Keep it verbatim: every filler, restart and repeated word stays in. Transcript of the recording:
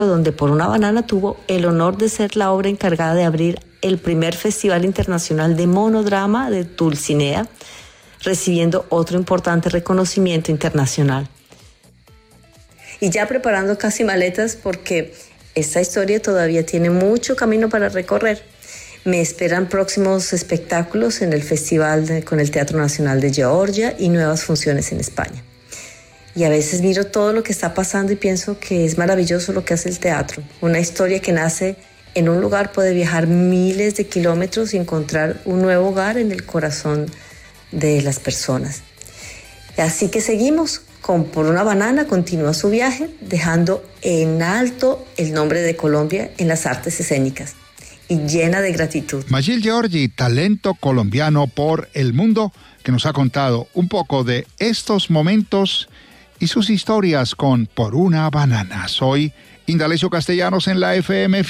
donde Por una banana tuvo el honor de ser la obra encargada de abrir el primer Festival Internacional de Monodrama de Dulcinea, recibiendo otro importante reconocimiento internacional. Y ya preparando casi maletas porque esta historia todavía tiene mucho camino para recorrer. Me esperan próximos espectáculos en el Festival de, con el Teatro Nacional de Georgia y nuevas funciones en España. Y a veces miro todo lo que está pasando y pienso que es maravilloso lo que hace el teatro. Una historia que nace en un lugar puede viajar miles de kilómetros y encontrar un nuevo hogar en el corazón de las personas. Así que seguimos con Por una banana, continúa su viaje dejando en alto el nombre de Colombia en las artes escénicas y llena de gratitud. Majil Georgi, talento colombiano por el mundo, que nos ha contado un poco de estos momentos y sus historias con Por una banana. Soy Indalecio Castellanos en la F M